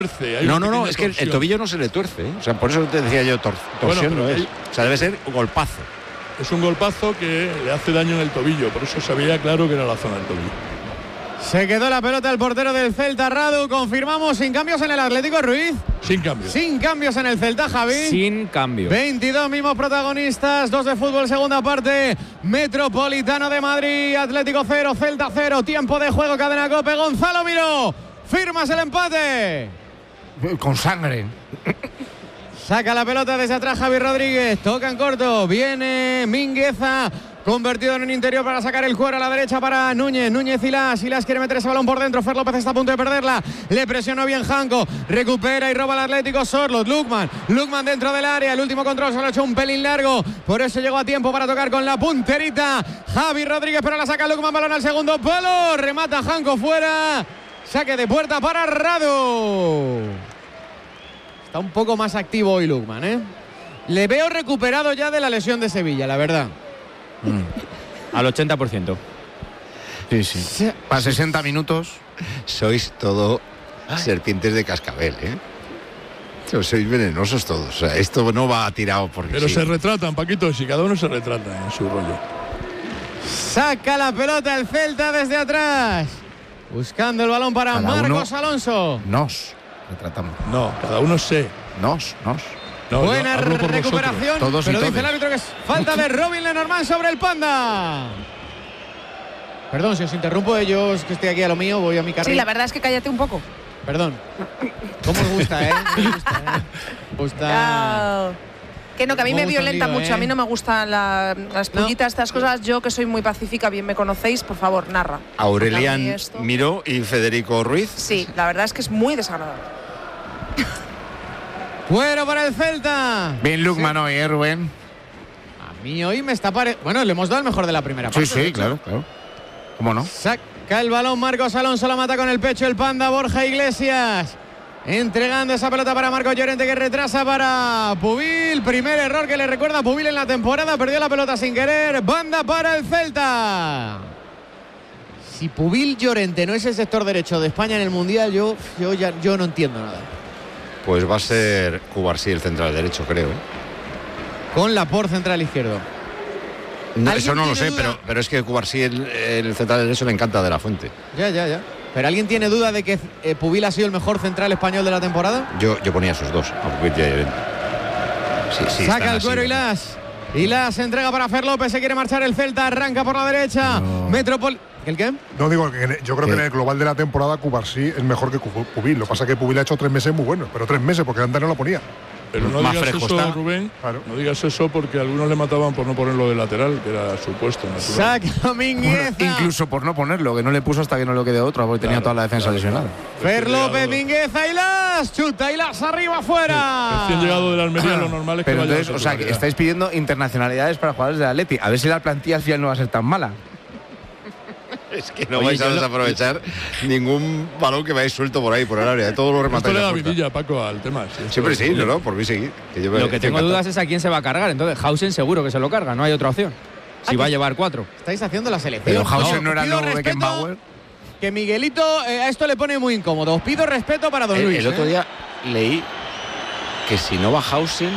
No, es que el tobillo no se le tuerce, ¿eh? O sea, por eso te decía yo, torsión no es. O sea, debe ser un golpazo. Es un golpazo que le hace daño en el tobillo, por eso se veía claro que era la zona del tobillo. Se quedó la pelota el portero del Celta, Radu. Confirmamos sin cambios en el Atlético, Ruiz. Sin cambios. Sin cambios en el Celta, Javi. Sin cambios. 22 mismos protagonistas, 2 de fútbol, segunda parte. Metropolitano de Madrid, Atlético 0, Celta 0. Tiempo de juego, cadena COPE. Gonzalo Miró, firmas el empate. Con sangre. Saca la pelota desde atrás Javi Rodríguez. Toca en corto. Viene Mingueza. Convertido en un interior para sacar el cuero a la derecha para Núñez. Núñez Silas quiere meter ese balón por dentro. Fer López está a punto de perderla. Le presionó bien Janko. Recupera y roba el Atlético Sorloth. Lukman dentro del área. El último control se lo ha hecho un pelín largo. Por eso llegó a tiempo para tocar con la punterita Javi Rodríguez, pero la saca Lukman. Balón al segundo palo. Remata Janko fuera. Saque de puerta para Radu. Está un poco más activo hoy Lukman, ¿eh? Le veo recuperado ya de la lesión de Sevilla, la verdad. Al 80%. Sí. Para 60 minutos. Sois todo serpientes de cascabel, ¿eh? Sois venenosos todos. O sea, esto no va tirado porque Pero sí. se retratan, Paquito, si cada uno se retrata en su rollo. Saca la pelota el Celta desde atrás. Buscando el balón para Cada Marcos uno Alonso. Nos retratamos. No, cada uno se. Nos. No, buena yo hablo por recuperación, todos pero y dice todes. el árbitro que es falta de Robin Lenormand sobre el Panda. Perdón, si os interrumpo, yo es que estoy aquí a lo mío, voy a mi carril. Sí, la verdad es que cállate un poco. Perdón. ¿Cómo os gusta, eh? Me gusta. Que no, que a mí Me me gusta el violenta lío, mucho. A mí no me gustan las pullitas, estas cosas. Yo, que soy muy pacífica, bien me conocéis, por favor, narra. Aurelian Miró y Federico Ruiz. Sí, la verdad es que es muy desagradable. Fuera para el Celta. Bien Lukman hoy, Rubén. A mí hoy me está Bueno, le hemos dado el mejor de la primera parte. Sí, claro. ¿Cómo no? Saca el balón Marcos Alonso, la mata con el pecho el Panda. Borja Iglesias entregando esa pelota para Marcos Llorente, que retrasa para Pubil. Primer error que le recuerda a Pubil en la temporada. Perdió la pelota sin querer. Banda para el Celta. Si Pubil Llorente no es el sector derecho de España en el Mundial, yo no entiendo nada. Pues va a ser Cubarsí el central derecho, creo, ¿eh? Con Laporte central izquierdo. No, eso no lo tiene sé, duda? pero es que Cubarsí el central derecho le encanta de la Fuente. Ya. ¿Pero alguien tiene duda de que Pubil ha sido el mejor central español de la temporada? Yo ponía esos dos, a Pubil y a Llorente. Sí, saca el cuero Ilas entrega para Fer López, se quiere marchar el Celta, arranca por la derecha. ¿El qué? No, digo, yo creo que en el global de la temporada Cubarsí es mejor que Pubil. Lo que pasa es que Pubil ha hecho 3 meses muy buenos, pero 3 meses porque antes no lo ponía. Pero no más digas fresco eso, está. Rubén. Claro. No digas eso porque algunos le mataban por no ponerlo de lateral, que era su puesto natural. Saca Mingueza. Incluso por no ponerlo, que no le puso hasta que no lo quedó otro, porque tenía toda la defensa lesionada. Fer López, Mingueza, Ilas. Chuta Ilas arriba, afuera. Recién llegado de la Almería, lo normal es que Pero vaya entonces, a o sea, que estáis pidiendo internacionalidades para jugadores de Atleti. A ver si la plantilla al final no va a ser tan mala. Es que no vais a desaprovechar ningún balón que vais suelto por ahí, por el área. De todos los Esto remates. le da vidilla, Paco, al tema. Siempre sí, no, por mí seguir. Lo que tengo dudas es a quién se va a cargar. Entonces, Hausen seguro que se lo carga, no hay otra opción. Si va a llevar 4. Estáis haciendo la selección. Pero Hausen no era el Pido nuevo respeto, Beckenbauer. Que Miguelito a esto le pone muy incómodo. Os pido respeto para Don Luis. El otro día leí que si no va Hausen,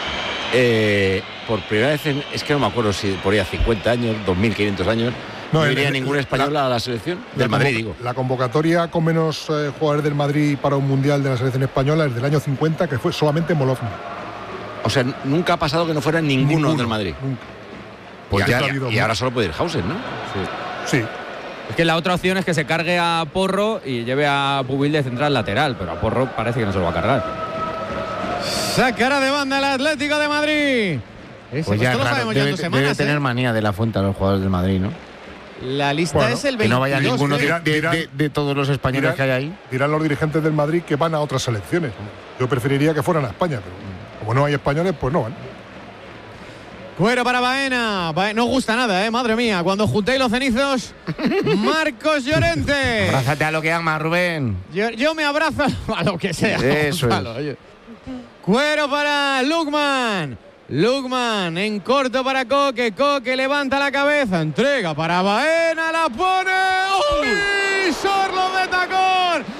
por primera vez, es que no me acuerdo si por ahí a 50 años, 2.500 años, no iría ningún español a la selección del Madrid, digo. La convocatoria con menos jugadores del Madrid para un mundial de la selección española es del año 50, que fue solamente Molovny. O sea, nunca ha pasado que no fuera ninguno del Madrid. Nunca. Pues Ya, y ahora solo puede ir Hausen, ¿no? Sí. Es que la otra opción es que se cargue a Porro y lleve a Pubil de central lateral, pero a Porro parece que no se lo va a cargar. Sacará de banda el Atlético de Madrid. Pues ya esto lo raro, sabemos ya en 2 debe semanas. tener manía de la Fuente a los jugadores del Madrid, ¿no? La lista Bueno, es el 22. Que no vaya ninguno dirán- de todos los españoles que hay ahí. Dirán los dirigentes del Madrid que van a otras selecciones. Yo preferiría que fueran a España, pero como no hay españoles, pues no van. Cuero para Baena. No gusta nada, madre mía. Cuando juntéis los cenizos, Marcos Llorente. Abrázate a lo que ama, Rubén. Yo me abrazo a lo que sea. Eso Gonzalo, es. oye. Cuero para Lukman. Lukman en corto para Coque. Coque levanta la cabeza. Entrega para Baena. La pone. ¡Uy! Sorloth de tacón.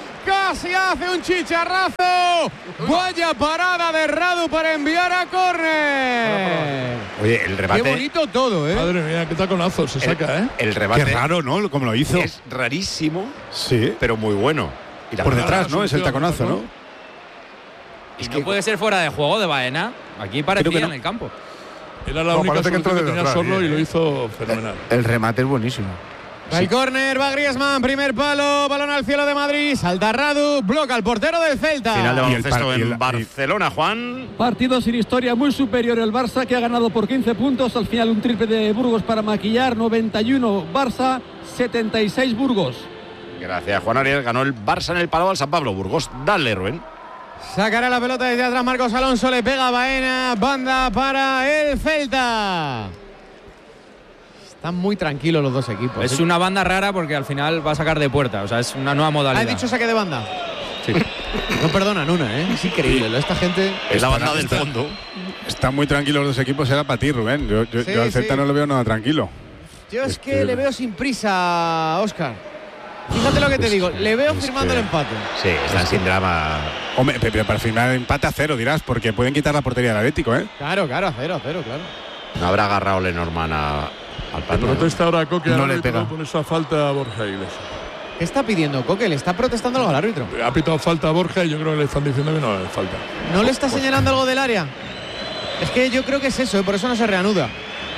casi hace un chicharrazo. Vaya parada de Radu para enviar a córner. Oye, el remate. Qué bonito todo, ¿eh? Madre mía, qué taconazo se saca, ¿eh? El remate Qué raro, ¿no? Como lo hizo. es rarísimo, Sí. pero muy bueno. Y la Por verdad, detrás, ¿no? Es el taconazo, ¿no? Y no puede ser fuera de juego de Baena. Aquí parecía Creo que no. en el campo. Era la No, única parece que entró solución que desde tenía atrás, Sorlo bien, y lo hizo fenomenal. El remate es buenísimo. Va el córner, va Griezmann, primer palo, balón al cielo de Madrid, salta Radu, bloca al portero del Celta. Final de Y el baloncesto par- y el- en Barcelona, Juan. Partido sin historia, muy superior el Barça, que ha ganado por 15 puntos. Al final un triple de Burgos para maquillar. 91 Barça, 76 Burgos. Gracias, Juan Ariel. Ganó el Barça en el Palau al San Pablo Burgos. Dale, Rubén. Sacará la pelota desde atrás Marcos Alonso, le pega a Baena, banda para el Celta. Están muy tranquilos los dos equipos. Es una banda rara porque al final va a sacar de puerta. O sea, es una nueva modalidad. ¿Has dicho saque de banda? Sí. No perdonan una, ¿eh? Es increíble, esta gente... Es la banda del fondo. Están muy tranquilos los dos equipos, era para ti, Rubén. Yo Sí, al Celta sí. no lo veo nada tranquilo. Yo es que le veo sin prisa, Óscar. Fíjate lo que te digo, le veo firmando el empate. Sí, están sin drama. Hombre, pero para firmar empate a 0, dirás, porque pueden quitar la portería del Atlético, ¿eh? Claro, a cero, claro. No habrá agarrado Lenormand al patio. Protesta ahora Coque No al le árbitro pega. por esa falta a Borja Iglesias. ¿Qué está pidiendo Coque? Le está protestando algo al árbitro. Ha pitado falta a Borja y yo creo que le están diciendo que no es falta. ¿No le está señalando algo del área? Es que yo creo que es eso, por eso no se reanuda.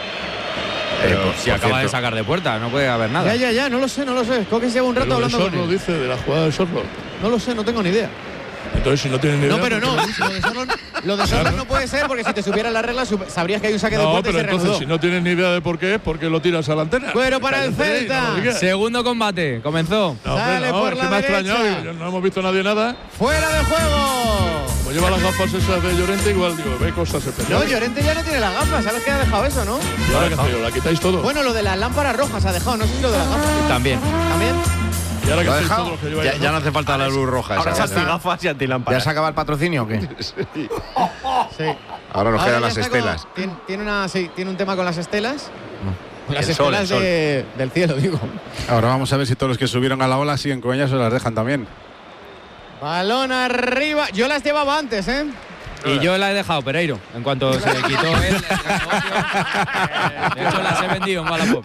Si acaba de sacar de puerta, no puede haber nada. Ya, no lo sé. Coque lleva un rato Pero hablando de con Sorlo él. dice, de la jugada de Sorlo. No lo sé, no tengo ni idea. Entonces, si no tienen ni idea. No, pero no, ¿por qué lo de Sorlo no puede ser porque si te supieras las reglas sabrías que hay un saque de No, puerta y pero se entonces, reanudó. si no tienes ni idea de por qué es, ¿por qué lo tiras a la antena? Cuero para el Cállate, Celta. no lo digas. Segundo combate, comenzó. No, hombre, Sale no, por es la que me ha extrañado. derecha. Digo, no hemos visto nadie nada. ¡Fuera de juego! Como lleva las gafas esas de Llorente, igual digo, ve cosas No, especiales. Llorente ya no tiene las gafas, ¿sabes que ha dejado eso, no? ¿Y ahora qué hacéis? ¿La quitáis todo? Bueno, lo de las lámparas rojas ha dejado, no sé si lo de las gafas. También. También. ¿Y ahora qué ¿Lo ha hacéis dejado? todo lo que lleváis? Ya no hace falta la luz roja. Ahora esa, ya ya. está. y antilámparas. ¿Ya se acaba el patrocinio o qué? Sí. Ahora nos Ahora quedan ya las está estelas. Tiene un tema con las estelas. Con las El sol, estelas el sol. del cielo, digo. Ahora vamos a ver si todos los que subieron a la ola siguen con ellas o las dejan también. Balón arriba. Yo las llevaba antes, ¿eh? Y yo la he dejado, Pereiro. En cuanto se le quitó él, el negocio, de hecho las he vendido en Wallapop.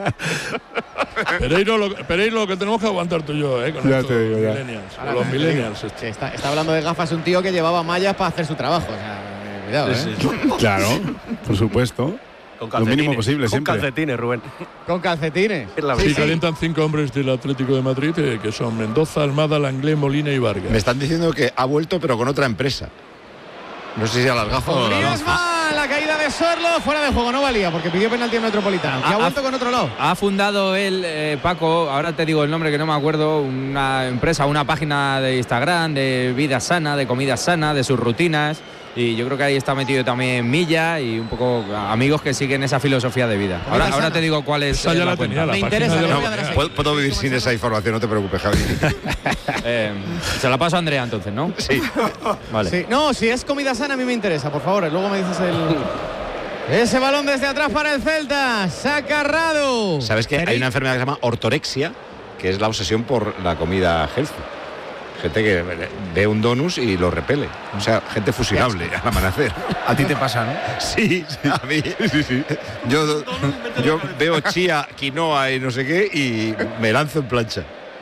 Pereiro, lo que tenemos que aguantar tú y yo, con Ya estos te digo, ya. millennials. Con los millennials. estos. Sí, está hablando de gafas un tío que llevaba mallas para hacer su trabajo. O sea, cuidado, ¿eh? Claro, por supuesto. Lo mínimo posible siempre. calcetines, Rubén. Con calcetines. Sí, calientan 5 hombres del Atlético de Madrid, que son Mendoza, Almada, Langley, Molina y Vargas. Me están diciendo que ha vuelto, pero con otra empresa. No sé si a las gafas o a las gafas. Griezmann, la caída de Sorlo, fuera de juego, no valía, porque pidió penalti en Metropolitano. Que ha vuelto con otro lado. Ha fundado él, Paco, ahora te digo el nombre que no me acuerdo, una empresa, una página de Instagram de vida sana, de comida sana, de sus rutinas. Y yo creo que ahí está metido también Milla y un poco amigos que siguen esa filosofía de vida. Ahora te digo cuál es Esa ya la cuenta. tenía, la Me página interesa, de le la voy a dar a mañana. seguir. Puedo vivir sin esa información, no te preocupes, Javi. Se la paso a Andrea entonces, ¿no? Sí. Vale. Sí. No, si es comida sana a mí me interesa, por favor. Luego me dices ese balón desde atrás para el Celta. Saca Radu. ¿Sabes que hay una enfermedad que se llama ortorexia, que es la obsesión por la comida healthy? Gente que ve un donus y lo repele. O sea, gente fusilable al amanecer. A ti te pasa, ¿no? Sí, a mí. Sí. Yo veo chía, quinoa y no sé qué y me lanzo en plancha.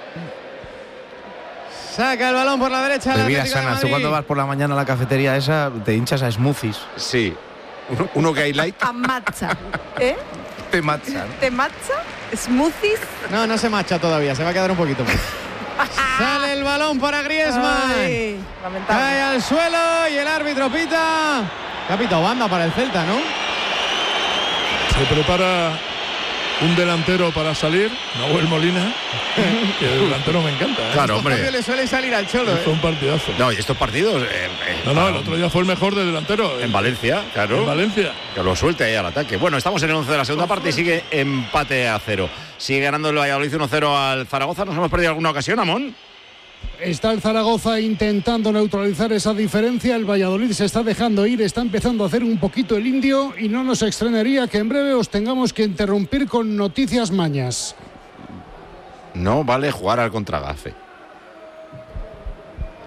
Saca el balón por la derecha. el Bebida Atlético de sana. Tú Madrid. cuando vas por la mañana a la cafetería esa, te hinchas a smoothies. Sí. Uno que hay light. A matcha. ¿Eh? Te machan. ¿Te matcha? ¿Smoothies? No se marcha todavía, se va a quedar un poquito más. Sale el balón para Griezmann. Ay, lamentable. Cae al suelo y el árbitro pita. Que ha pitado banda para el Celta, ¿no? Se prepara un delantero para salir, Nahuel Molina, que el delantero me encanta. Claro, También hombre. le suele salir al cholo, Fue un partidazo. No, y estos partidos. No, el otro día fue el mejor de delantero. En Valencia, claro. En Valencia. Que lo suelte ahí al ataque. Bueno, estamos en el 11 de la segunda parte y sigue empate a 0. Sigue ganando el Valladolid 1-0 al Zaragoza. ¿Nos hemos perdido alguna ocasión, Amón? Está el Zaragoza intentando neutralizar esa diferencia. El Valladolid se está dejando ir, está empezando a hacer un poquito el indio y no nos extrañaría que en breve os tengamos que interrumpir con noticias mañas. No vale jugar al contragafe.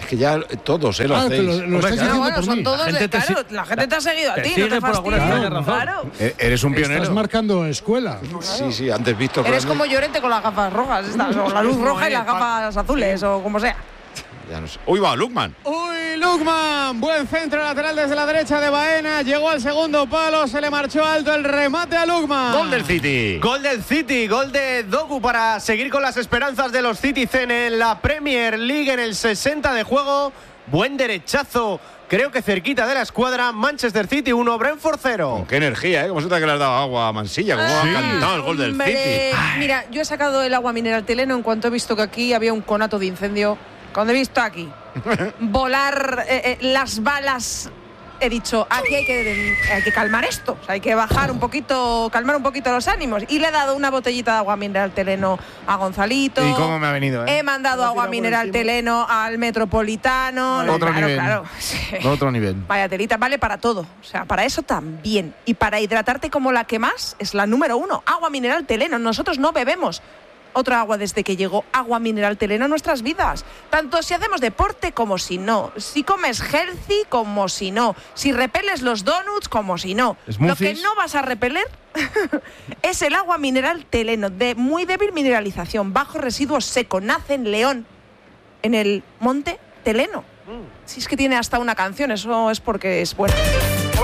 Es que ya todos, lo hacéis. Lo estáis diciendo bueno, por son mí. todos la gente te ha seguido a ti, no te fastidies. Claro. Eres un pionero. Estás marcando escuela. Sí, antes visto. Eres como Llorente con las gafas rojas, o la luz roja y las gafas azules, o como sea. Ya no sé. Uy, va, Lukman. Uy, Lukman, buen centro lateral desde la derecha de Baena, llegó al segundo palo, se le marchó alto el remate a Lukman. Gol del City. Gol del City, gol de Doku para seguir con las esperanzas de los Citizen en la Premier League en el 60 de juego. Buen derechazo, creo que cerquita de la escuadra. Manchester City 1, Brentford 0. Con qué energía, Como se te que le has dado agua a Mansilla, como ha cantado el gol del City. Mira, yo he sacado el agua mineral Teleno en cuanto he visto que aquí había un conato de incendio. Cuando he visto aquí volar las balas, he dicho, aquí hay que calmar esto. O sea, hay que bajar un poquito, calmar un poquito los ánimos. Y le he dado una botellita de agua mineral Teleno a Gonzalito. ¿Y cómo me ha venido? He mandado agua mineral Teleno al Metropolitano. Otro nivel. Claro. Otro nivel. Vaya telita, vale para todo. O sea, para eso también. Y para hidratarte como la que más, es la número 1. Agua mineral Teleno. Nosotros no bebemos otra agua desde que llegó agua mineral Teleno a nuestras vidas. Tanto si hacemos deporte como si no. Si comes healthy como si no. Si repeles los donuts como si no. ¿Smoothies? Lo que no vas a repeler es el agua mineral Teleno, de muy débil mineralización, bajo residuo seco. Nace en León, en el monte Teleno. Si es que tiene hasta una canción, eso es porque es bueno.